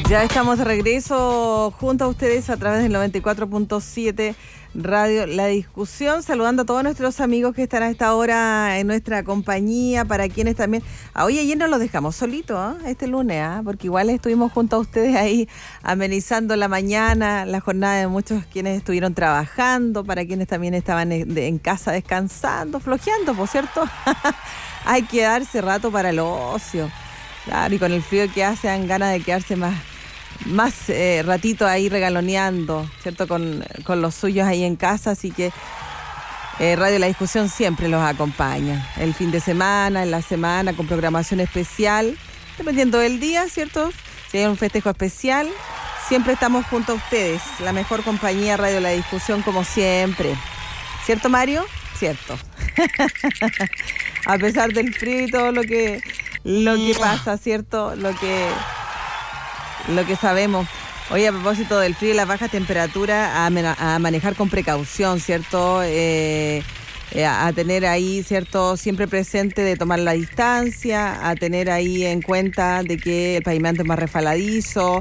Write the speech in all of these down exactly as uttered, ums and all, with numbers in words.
Ya estamos de regreso junto a ustedes a través del noventa y cuatro punto siete Radio La Discusión, saludando a todos nuestros amigos que están a esta hora en nuestra compañía, para quienes también... Ah, oye, ayer nos los dejamos solitos, ¿eh? Este lunes, ¿eh? Porque igual estuvimos junto a ustedes ahí amenizando la mañana, la jornada de muchos quienes estuvieron trabajando, para quienes también estaban en, en casa descansando, flojeando, por cierto. Hay que darse rato para el ocio. Claro, y con el frío que hace dan ganas de quedarse más... más eh, ratito ahí regaloneando, ¿cierto? Con, con los suyos ahí en casa, así que eh, Radio La Discusión siempre los acompaña. El fin de semana, en la semana, con programación especial, dependiendo del día, ¿cierto? Si hay un festejo especial, siempre estamos junto a ustedes, la mejor compañía, Radio La Discusión, como siempre. ¿Cierto, Mario? Cierto. A pesar del frío y todo lo que, lo que pasa, ¿cierto? Lo que... Lo que sabemos. Oye, a propósito del frío y las bajas temperaturas, a, a manejar con precaución, ¿cierto? Eh, eh, a tener ahí, ¿cierto? Siempre presente de tomar la distancia, a tener ahí en cuenta de que el pavimento es más resbaladizo,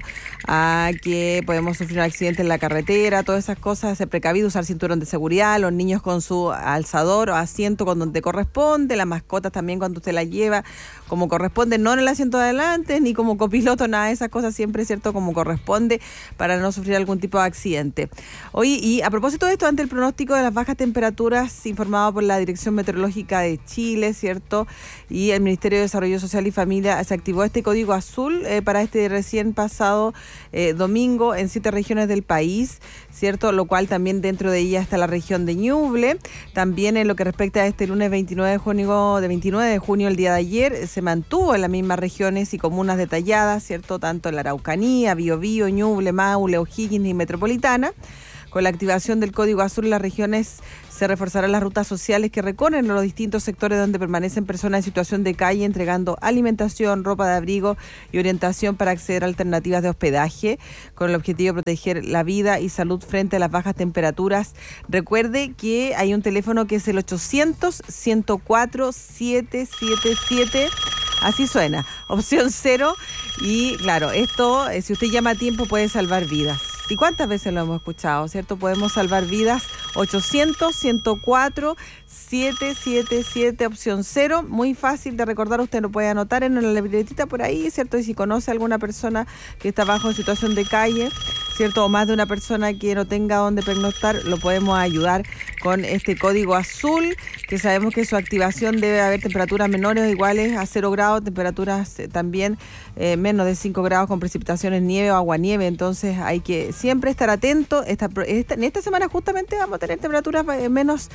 a que podemos sufrir un accidente en la carretera, todas esas cosas, ser precavido, usar cinturón de seguridad, los niños con su alzador o asiento con donde corresponde, las mascotas también cuando usted las lleva como corresponde, no en el asiento de adelante, ni como copiloto, nada de esas cosas, siempre, ¿cierto?, como corresponde, para no sufrir algún tipo de accidente. Oye, y a propósito de esto, ante el pronóstico de las bajas temperaturas informado por la Dirección Meteorológica de Chile, ¿cierto?, y el Ministerio de Desarrollo Social y Familia, se activó este código azul eh, para este recién pasado eh, domingo en siete regiones del país, ¿cierto?, lo cual también dentro de ella está la región de Ñuble. También en lo que respecta a este lunes veintinueve de junio, de veintinueve de junio, el día de ayer, se mantuvo en las mismas regiones y comunas detalladas, ¿cierto?, tanto en la Araucanía, Biobío, Ñuble, Maule, O'Higgins y Metropolitana. Con la activación del Código Azul en las regiones se reforzarán las rutas sociales que recorren los distintos sectores donde permanecen personas en situación de calle, entregando alimentación, ropa de abrigo y orientación para acceder a alternativas de hospedaje, con el objetivo de proteger la vida y salud frente a las bajas temperaturas. Recuerde que hay un teléfono que es el ochocientos, ciento cuatro, setecientos setenta y siete. Así suena, opción cero. Y claro, esto, eh, si usted llama a tiempo, puede salvar vidas. ¿Y cuántas veces lo hemos escuchado, cierto? Podemos salvar vidas. ochocientos, ciento cuatro, setecientos setenta y siete, opción cero. Muy fácil de recordar, usted lo puede anotar en una libretita por ahí, ¿cierto? Y si conoce a alguna persona que está bajo en situación de calle, ¿cierto?, o más de una persona que no tenga dónde pernoctar, lo podemos ayudar con este código azul, que sabemos que su activación debe haber temperaturas menores o iguales a cero grados, temperaturas eh, también eh, menos de cinco grados con precipitaciones, nieve o aguanieve. Entonces hay que siempre estar atento. Esta, esta, en esta semana justamente vamos a tener temperaturas menos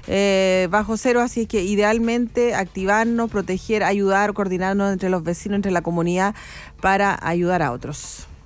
eh, bajo cero, así es que idealmente activarnos, proteger, ayudar, coordinarnos entre los vecinos, entre la comunidad, para ayudar a otros.